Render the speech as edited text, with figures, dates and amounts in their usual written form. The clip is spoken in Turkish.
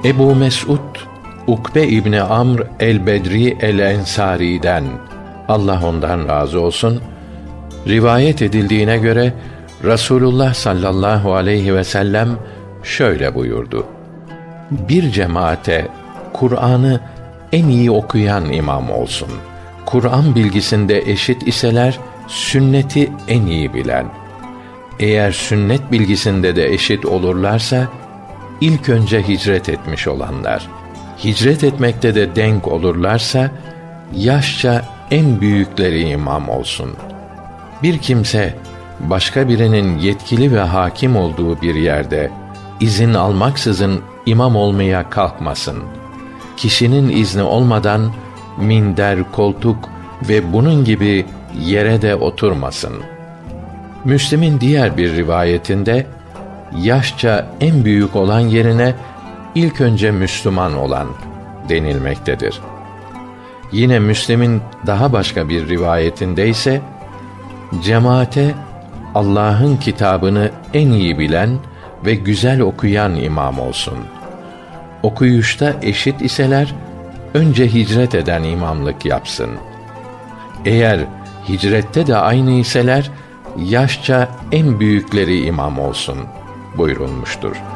Ebu Mes'ud Ukbe İbni Amr el-Bedri el-Ensari'den, Allah ondan razı olsun, rivayet edildiğine göre Rasulullah sallallahu aleyhi ve sellem şöyle buyurdu: Bir cemaate Kur'an'ı en iyi okuyan imam olsun. Kur'an bilgisinde eşit iseler, sünneti en iyi bilen. Eğer sünnet bilgisinde de eşit olurlarsa, ilk önce hicret etmiş olanlar. Hicret etmekte de denk olurlarsa, yaşça en büyükleri imam olsun. Bir kimse, başka birinin yetkili ve hakim olduğu bir yerde, izin almaksızın imam olmaya kalkmasın. Kişinin izni olmadan, minder, koltuk ve bunun gibi yere de oturmasın. Müslim'in diğer bir rivayetinde, yaşça en büyük olan yerine, ilk önce Müslüman olan denilmektedir. Yine Müslim'in daha başka bir rivayetinde ise, cemaate Allah'ın kitabını en iyi bilen ve güzel okuyan imam olsun. Okuyuşta eşit iseler, önce hicret eden imamlık yapsın. Eğer hicrette de aynı iseler, yaşça en büyükleri imam olsun buyurulmuştur.